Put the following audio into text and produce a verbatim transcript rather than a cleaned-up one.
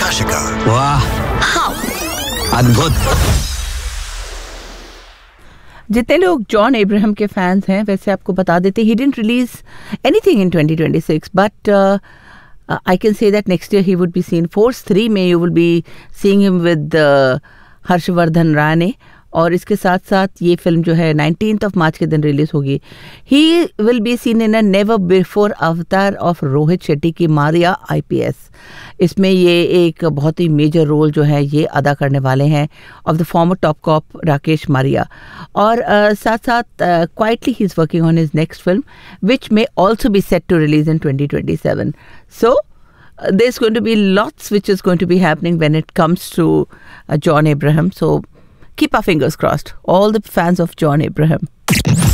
Prakashika. वाह, How? अद्भुत। जितने लोग जॉन अब्राहम के फैंस हैं वैसे आपको बता देते he didn't release anything in twenty twenty-six but I can say that next year he would be seen force three में you will be seeing him with Harshvardhan Rane और इसके साथ साथ ये फिल्म जो है नाइनटीन्थ ऑफ मार्च के दिन रिलीज होगी. He will be seen in a never before अवतार ऑफ रोहित शेट्टी की मारिया आईपीएस. इसमें ये एक बहुत ही मेजर रोल जो है ये अदा करने वाले हैं of the former top corp Rakesh Maria. और uh, साथ साथ quietly he is working on his next film which may also be set to release in twenty twenty-seven. So there's going to be lots which is going to be happening when it comes to uh, John Abraham. So keep our fingers crossed. All the fans of John Abraham.